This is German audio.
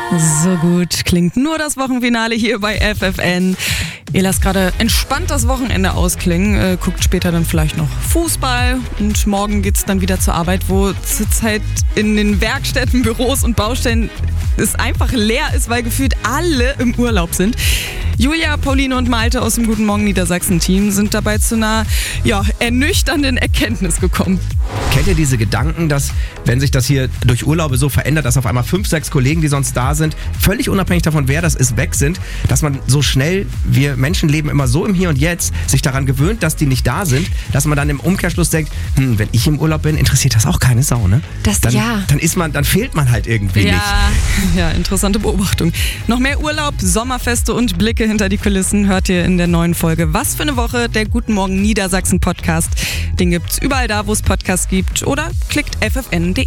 So gut klingt nur das Wochenfinale hier bei FFN. Ihr lasst gerade entspannt das Wochenende ausklingen, guckt später dann vielleicht noch Fußball und morgen geht's dann wieder zur Arbeit, wo zurzeit in den Werkstätten, Büros und Baustellen es einfach leer ist, weil gefühlt alle im Urlaub sind. Julia, Pauline und Malte aus dem Guten Morgen Niedersachsen-Team sind dabei zu einer ernüchternden Erkenntnis gekommen. Kennt ihr diese Gedanken, dass, wenn sich das hier durch Urlaube so verändert, dass auf einmal 5, 6 Kollegen, die sonst da sind, völlig unabhängig davon, wer das ist, weg sind, dass man so schnell, wir Menschen leben immer so im Hier und Jetzt, sich daran gewöhnt, dass die nicht da sind, dass man dann im Umkehrschluss denkt, wenn ich im Urlaub bin, interessiert das auch keine Sau, ne? Dann fehlt man halt irgendwie nicht. Ja, interessante Beobachtung. Noch mehr Urlaub, Sommerfeste und Blicke hinter die Kulissen hört ihr in der neuen Folge Was für eine Woche, der Guten Morgen Niedersachsen Podcast. Den gibt's überall da, wo es Podcasts gibt oder klickt ffn.de.